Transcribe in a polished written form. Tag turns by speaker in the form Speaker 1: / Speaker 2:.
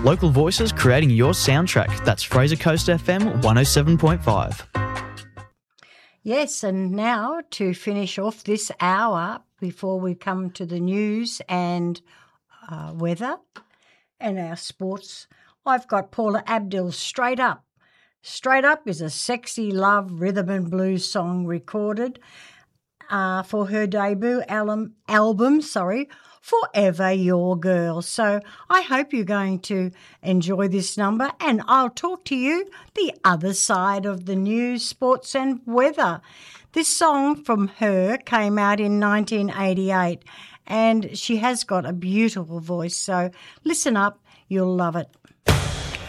Speaker 1: Local voices creating your soundtrack. That's Fraser Coast FM 107.5.
Speaker 2: Yes, and now to finish off this hour before we come to the news and weather and our sports, I've got Paula Abdul's Straight Up. Straight Up is a sexy love rhythm and blues song recorded for her debut album, Forever Your Girl. So I hope you're going to enjoy this number, and I'll talk to you the other side of the news, sports and weather. This song from her came out in 1988, and she has got a beautiful voice. So listen up, you'll love it.